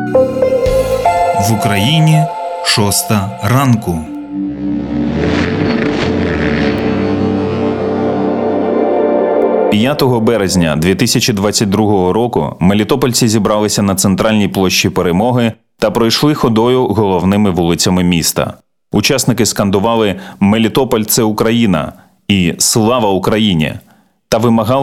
В Україні 6 ранку. «5 березня 2022 року мелітопольці зібралися на центральній площі Перемоги та пройшли ходою головними вулицями міста. Учасники скандували «Мелітополь – це Україна» і «Слава Україні!» та вимагали